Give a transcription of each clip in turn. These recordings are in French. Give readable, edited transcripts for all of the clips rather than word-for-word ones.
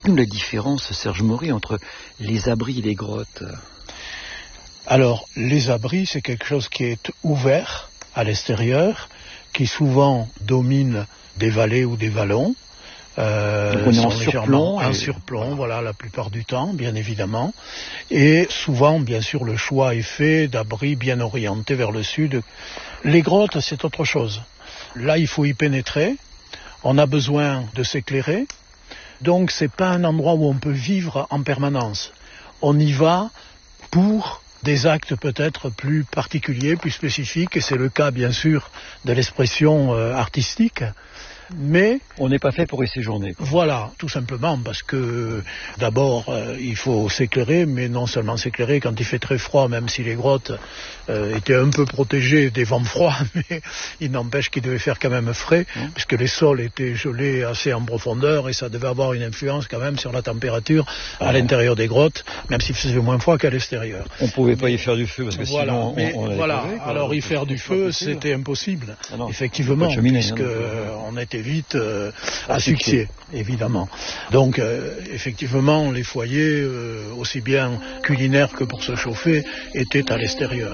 La différence, Serge Maury, entre les abris et les grottes? Alors, les abris, c'est quelque chose qui est ouvert à l'extérieur, qui souvent domine des vallées ou des vallons. Donc on est en surplomb. En surplomb, voilà, la plupart du temps, bien évidemment. Et souvent, bien sûr, le choix est fait d'abris bien orientés vers le sud. Les grottes, c'est autre chose. Là, il faut y pénétrer. On a besoin de s'éclairer. Donc, c'est pas un endroit où on peut vivre en permanence. On y va pour des actes peut-être plus particuliers, plus spécifiques, et c'est le cas, bien sûr, de l'expression artistique. Mais on n'est pas fait pour y séjourner. Voilà, tout simplement, parce que d'abord, il faut s'éclairer, mais non seulement s'éclairer quand il fait très froid, même si les grottes étaient un peu protégées des vents froids, mais il n'empêche qu'il devait faire quand même frais, puisque les sols étaient gelés assez en profondeur, et ça devait avoir une influence quand même sur la température à l'intérieur des grottes, même s'il faisait moins froid qu'à l'extérieur. On ne pouvait pas y faire du feu, parce que voilà, sinon on voilà, crevé, alors y faire du feu, c'était impossible, effectivement, puisqu'on était vite asphyxié, évidemment. Donc, effectivement, les foyers, aussi bien culinaires que pour se chauffer, étaient à l'extérieur.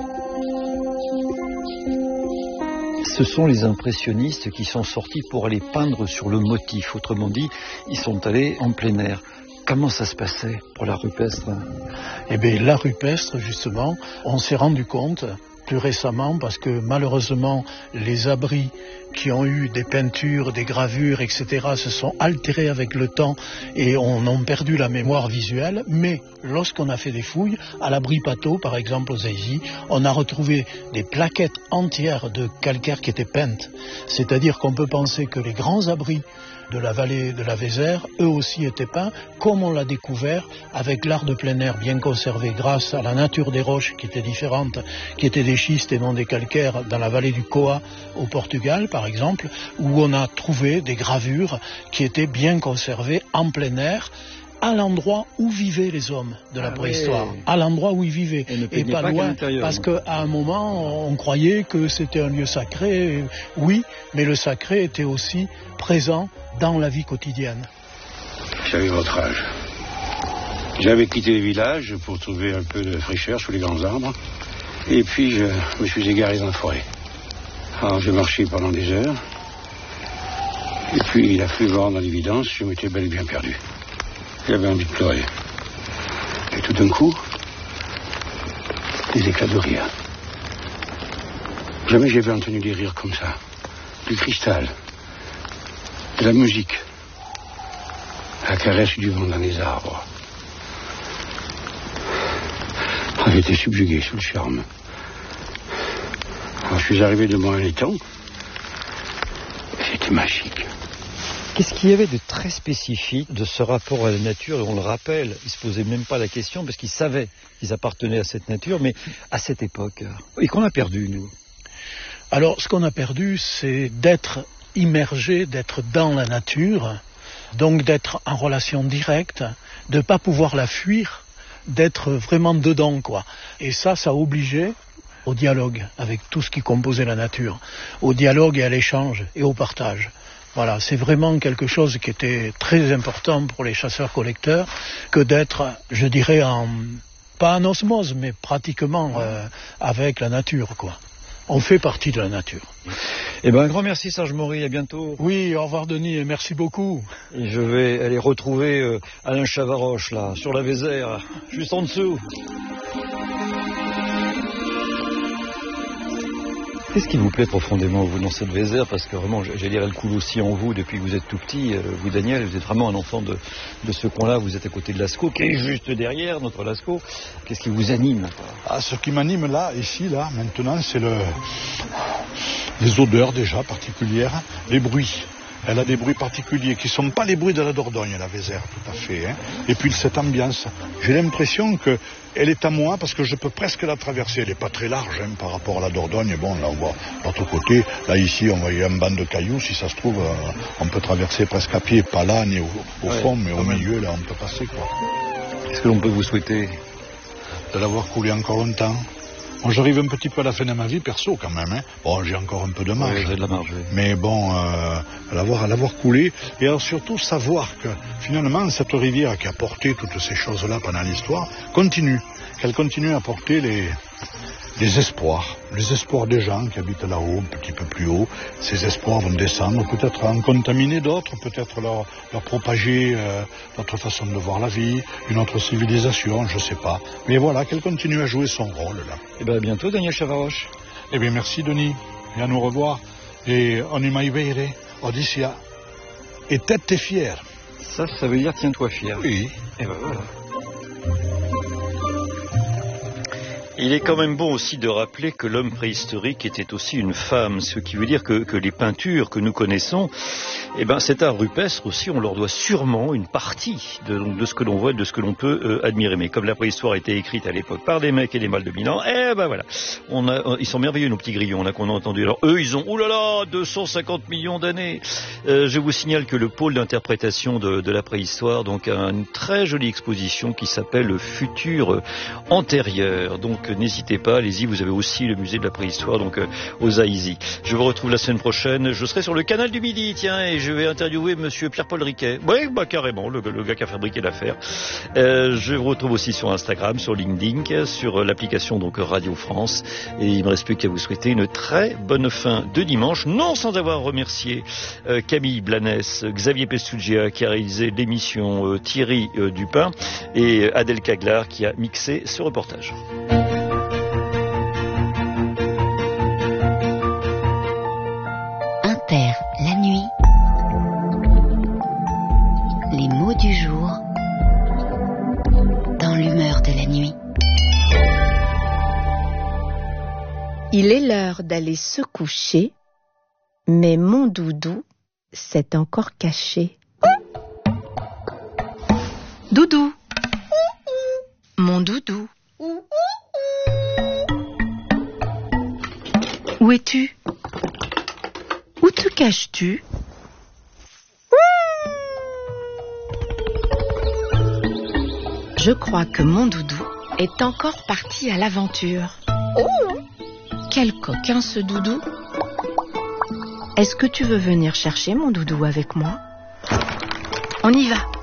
Ce sont les impressionnistes qui sont sortis pour aller peindre sur le motif. Autrement dit, ils sont allés en plein air. Comment ça se passait pour la rupestre? Eh bien, la rupestre, justement, on s'est rendu compte plus récemment, parce que malheureusement, les abris qui ont eu des peintures, des gravures, etc., se sont altérés avec le temps et on a perdu la mémoire visuelle. Mais lorsqu'on a fait des fouilles, à l'abri Pateau, par exemple au Zaïzy, on a retrouvé des plaquettes entières de calcaire qui étaient peintes. C'est-à-dire qu'on peut penser que les grands abris de la vallée de la Vézère, eux aussi étaient peints, comme on l'a découvert avec l'art de plein air bien conservé grâce à la nature des roches qui étaient différentes, qui étaient des schistes et non des calcaires dans la vallée du Coa au Portugal par exemple, où on a trouvé des gravures qui étaient bien conservées en plein air, à l'endroit où vivaient les hommes de la préhistoire, à l'endroit où ils vivaient, et pas loin, parce qu'à un moment, on croyait que c'était un lieu sacré, oui, mais le sacré était aussi présent dans la vie quotidienne. J'avais votre âge. J'avais quitté le village pour trouver un peu de fraîcheur sous les grands arbres, et puis je me suis égaré dans la forêt. Alors je marchais pendant des heures, et puis il a fallu voir dans l'évidence, je m'étais bel et bien perdu. J'avais envie de pleurer. Et tout d'un coup, des éclats de rire. Jamais j'avais entendu des rires comme ça. Du cristal, de la musique, la caresse du vent dans les arbres. J'étais subjugué sous le charme. Alors, je suis arrivé devant un étang. C'était magique. Qu'est-ce qu'il y avait de très spécifique de ce rapport à la nature? Et on le rappelle, ils ne se posaient même pas la question parce qu'ils savaient qu'ils appartenaient à cette nature, mais à cette époque. Et qu'on a perdu, nous? Alors, ce qu'on a perdu, c'est d'être immergé, d'être dans la nature, donc d'être en relation directe, de ne pas pouvoir la fuir, d'être vraiment dedans, quoi. Et ça obligeait au dialogue avec tout ce qui composait la nature, au dialogue et à l'échange et au partage. Voilà, c'est vraiment quelque chose qui était très important pour les chasseurs-collecteurs que d'être, je dirais, pas en osmose, mais pratiquement avec la nature, quoi. On fait partie de la nature. Eh bien, un grand merci Serge Maury, à bientôt. Oui, au revoir Denis, et merci beaucoup. Et je vais aller retrouver Alain Chavaroche, là, sur la Vézère, juste en dessous. Qu'est-ce qui vous plaît profondément, vous, dans cette Vézère? Parce que vraiment, j'allais dire, elle coule aussi en vous depuis que vous êtes tout petit. Vous, Daniel, vous êtes vraiment un enfant de ce coin-là. Vous êtes à côté de Lascaux, qui est juste derrière notre Lascaux. Qu'est-ce qui vous anime? Ce qui m'anime là, ici, là, maintenant, c'est les odeurs déjà particulières, les bruits. Elle a des bruits particuliers qui ne sont pas les bruits de la Dordogne, la Vézère, tout à fait. Et puis cette ambiance, j'ai l'impression qu'elle est à moi parce que je peux presque la traverser. Elle n'est pas très large par rapport à la Dordogne. Bon, là on voit l'autre côté. Là ici, on voit un banc de cailloux. Si ça se trouve, on peut traverser presque à pied. Pas là ni au fond, mais au milieu, là on peut passer, quoi. Qu'est-ce que l'on peut vous souhaiter? De l'avoir coulé encore longtemps. Moi, j'arrive un petit peu à la fin de ma vie, perso, quand même. Hein. Bon, j'ai encore un peu de marge. Oui, vous avez de la marge, oui. Mais bon, à l'avoir coulé. Et alors, surtout, savoir que, finalement, cette rivière qui a porté toutes ces choses-là pendant l'histoire, continue. Qu'elle continue à porter les espoirs des gens qui habitent là-haut, un petit peu plus haut. Ces espoirs vont descendre, peut-être en contaminer d'autres, peut-être leur propager notre façon de voir la vie, une autre civilisation, je sais pas. Mais voilà, qu'elle continue à jouer son rôle là. Eh bien, à bientôt, Daniel Chavaroche. Eh bien, merci Denis, et à nous revoir. Et on y maïveire, Odyssia. Et tête t'es fière. Ça veut dire tiens-toi fier. Oui. Et ben voilà. Il est quand même bon aussi de rappeler que l'homme préhistorique était aussi une femme, ce qui veut dire que les peintures que nous connaissons, cet art rupestre aussi, on leur doit sûrement une partie de ce que l'on voit, de ce que l'on peut admirer. Mais comme la préhistoire a été écrite à l'époque par des mecs et des mâles de Milan, voilà, ils sont merveilleux nos petits grillons là qu'on a entendus. Alors eux, ils ont 250 millions d'années. Je vous signale que le pôle d'interprétation de la préhistoire donc a une très jolie exposition qui s'appelle Le Futur antérieur. Donc n'hésitez pas, allez-y, vous avez aussi le musée de la préhistoire, donc aux Aïsy. Je vous retrouve la semaine prochaine, je serai sur le canal du Midi, tiens, et je vais interviewer monsieur Pierre-Paul Riquet. Oui, carrément, le gars qui a fabriqué l'affaire. Je vous retrouve aussi sur Instagram, sur LinkedIn, sur l'application donc Radio France, et il ne me reste plus qu'à vous souhaiter une très bonne fin de dimanche, non sans avoir remercié Camille Blanes, Xavier Pestugia qui a réalisé l'émission, Thierry Dupin et Adèle Caglar qui a mixé ce reportage. La nuit, les mots du jour dans l'humeur de la nuit. Il est l'heure d'aller se coucher, mais mon doudou s'est encore caché. Doudou, mon doudou, où es-tu ? Où te caches-tu ? Je crois que mon doudou est encore parti à l'aventure. Quel coquin ce doudou ! Est-ce que tu veux venir chercher mon doudou avec moi ? On y va.